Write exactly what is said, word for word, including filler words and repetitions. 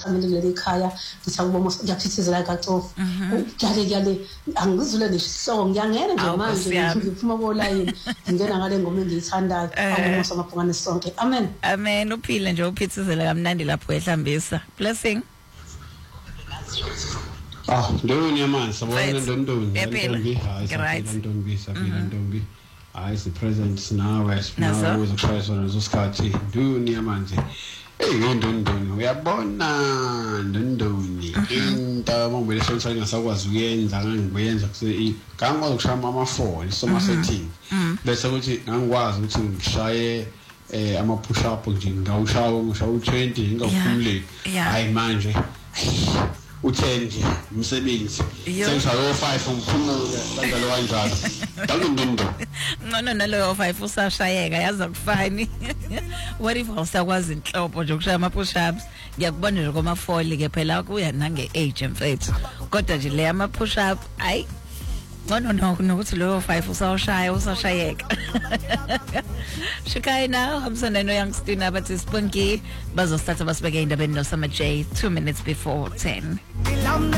family kuleli khaya ngithi akubona ngiyaphithizela kacofu ngale ngale angizule nesihloko ngiyangena nje manje ngiphuma ko line ngingena ngale ngoma engiyithandayo akubona samabhungane sonke amen amen uphile nje uphithizela kamnandi lapho ehlambisa blessing. Ah, ndoni yamanzi sabona ndondoni ntombi hayi ntombi sabona ntombi hayi si present nawe sinawe uzokushayisa ngesikhathi ndoni yamanzi hey ndondoni uyabona ndondoni into mongibele sonke ngasakwazi ukuyenza ngangibuyenza kuse ngangikwazi ukushaya ama four isoma setting bese ukuthi ngangikwazi ukuthi ngishaye eh ama push up nje ngawushawa ngishawa u twenty ngawuphumule hayi manje u-ten nje umsebenzi sengishayo five umphumule kanjalo kanjalo dakundo ngcono naloyo five usashayeka yaza kufani. What if awusakwazi inhlobo nje ukushaya ama push ups ngiyakubona nje koma four ke phela kuya nange age mfethu kodwa nje le ama push up ay ngcono nokuthi loyo five usawushaya usashayeka. Shikaina hamsana no youngstina bathi Spunky bazosthatha basibeke indabeni no Summer J two minutes before ten.